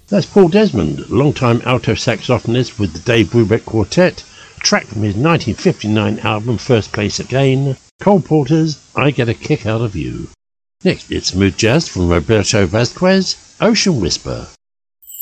That's Paul Desmond, long-time alto saxophonist with the Dave Brubeck Quartet, a track from his 1959 album First Place Again, Cole Porter's I Get a Kick Out of You. Next, it's smooth jazz from Roberto Vasquez, Ocean Whisper.